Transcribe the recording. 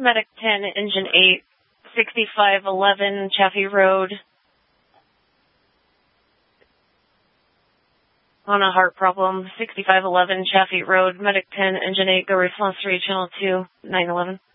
Medic 10, Engine 8, 6511 Chaffee Road. On a heart problem, 6511 Chaffee Road, Medic 10, Engine 8, go response 3, Channel 2, 911.